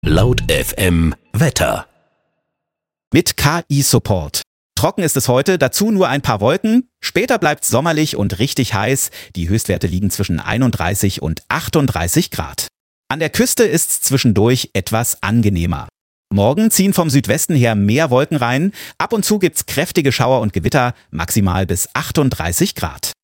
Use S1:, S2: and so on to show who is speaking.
S1: Laut FM Wetter.
S2: Mit KI-Support. Trocken ist es heute, dazu nur ein paar Wolken. Später bleibt's sommerlich und richtig heiß. Die Höchstwerte liegen zwischen 31 und 38 Grad. An der Küste ist's zwischendurch etwas angenehmer. Morgen ziehen vom Südwesten her mehr Wolken rein. Ab und zu gibt's kräftige Schauer und Gewitter, maximal bis 38 Grad.